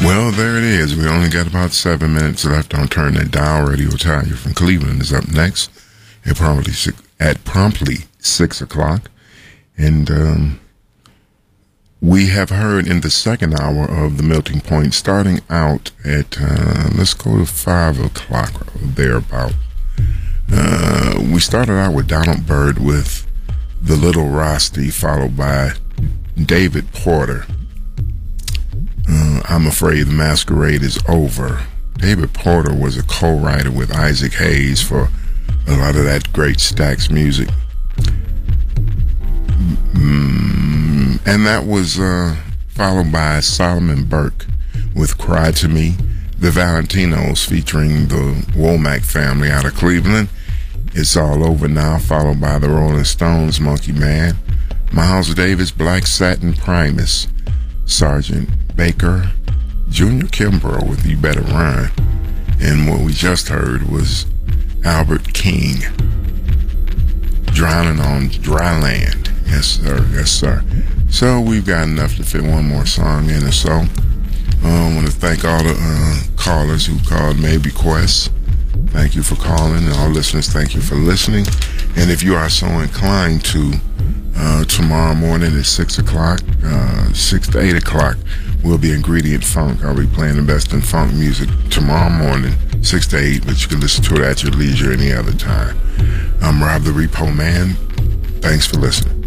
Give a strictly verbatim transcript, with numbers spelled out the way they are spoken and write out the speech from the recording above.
Well, there it is. We only got about seven minutes left on Turn That Dial. Radio Tanya from Cleveland is up next at promptly six, at promptly six o'clock. And um, we have heard in the second hour of the Melting Point, starting out at, uh, let's go to five o'clock or thereabout. Uh, we started out with Donald Byrd with The Little Rusty, followed by David Porter. Uh, I'm Afraid the Masquerade is Over. David Porter was a co-writer with Isaac Hayes for a lot of that great Stax music. Mm, and that was uh, followed by Solomon Burke with Cry to Me. The Valentinos featuring the Womack family out of Cleveland. It's All Over Now, followed by the Rolling Stones, Monkey Man. Miles Davis, Black Satin Primus. Sergeant Baker, Junior Kimbrough with You Better Run. And what we just heard was Albert King, Drowning on Dry Land. Yes, sir. Yes, sir. So we've got enough to fit one more song in or so. Uh, I want to thank all the uh, callers who called made requests. Thank you for calling, and all listeners, thank you for listening. And if you are so inclined to, uh, tomorrow morning at six o'clock, uh, six to eight o'clock, will be Ingredient Funk. I'll be playing the best in funk music tomorrow morning, six to eight, but you can listen to it at your leisure any other time. I'm Rob the Repo Man. Thanks for listening.